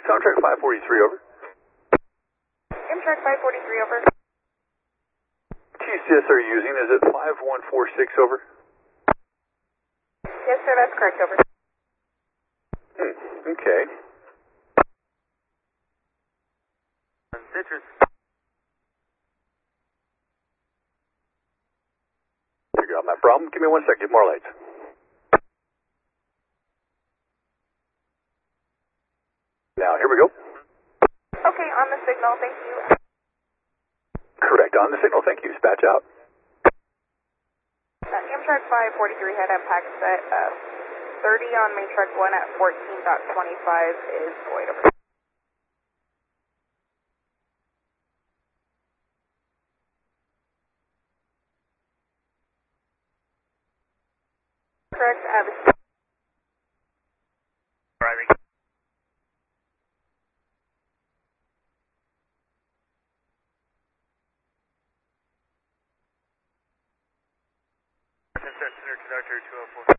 Amtrak 543 over. Amtrak 543 over. TCS are you using, is it 5146 over? Yes, sir, that's correct, over. Okay. Citrus. Figure out my problem. Give me 1 second, more lights. Now, here we go. Okay, on the signal, thank you. Correct, on the signal, thank you. Dispatch out. Amtrak 543 head impact set 30 on main track 1 at 14.25 is void, over. Correct, Driving. Center conductor 204.